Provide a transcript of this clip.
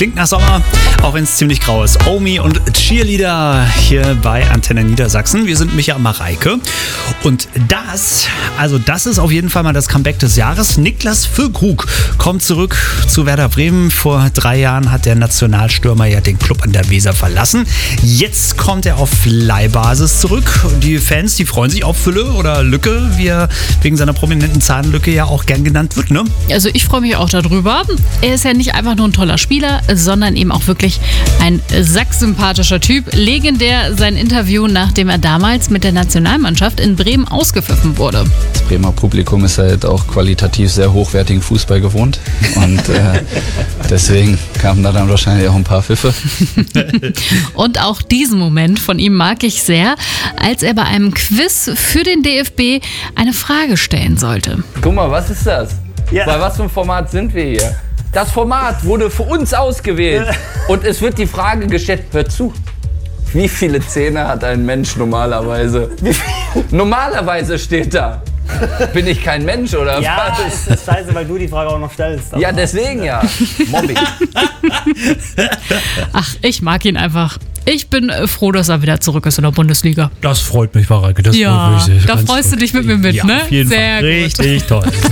Klingt nach Sommer, auch wenn es ziemlich grau ist. Omi und Cheerleader hier bei Antenne Niedersachsen. Wir sind Micha und Mareike. Und das ist auf jeden Fall mal das Comeback des Jahres. Niklas Füllkrug kommt zurück zu Werder Bremen. Vor 3 Jahren hat der Nationalstürmer ja den Club an der Weser verlassen. Jetzt kommt er auf Leihbasis zurück. Die Fans, die freuen sich auf Fülle oder Lücke, wie er wegen seiner prominenten Zahnlücke ja auch gern genannt wird, ne? Also ich freue mich auch darüber. Er ist ja nicht einfach nur ein toller Spieler, sondern eben auch wirklich ein sacksympathischer Typ. Legendär sein Interview, nachdem er damals mit der Nationalmannschaft in Bremen ausgepfiffen wurde. Das Bremer Publikum ist halt auch qualitativ sehr hochwertigen Fußball gewohnt und deswegen kamen da dann wahrscheinlich auch ein paar Pfiffe. Und auch diesen Moment von ihm mag ich sehr, als er bei einem Quiz für den DFB eine Frage stellen sollte. Guck mal, was ist das? Ja. Bei was für einem Format sind wir hier? Das Format wurde für uns ausgewählt und es wird die Frage gestellt, hör zu, wie viele Zähne hat ein Mensch normalerweise? Normalerweise steht da. Bin ich kein Mensch oder Ja, was? ist das scheiße, weil du die Frage auch noch stellst. Ja, deswegen ja. Mobbing. Ach, ich mag ihn einfach. Ich bin froh, dass er wieder zurück ist in der Bundesliga. Das freut mich, Mareike. Das freut mich sehr. Da freust du dich mit mir mit, ja, ne? Auf jeden Sehr Fall. gut. Richtig toll.